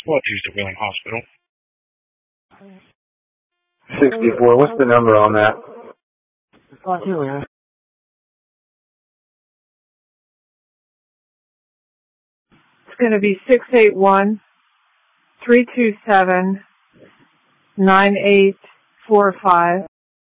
Squad used at Wheeling Hospital. 64. What's the number on that? Here we are. It's going to be 681-327-9845.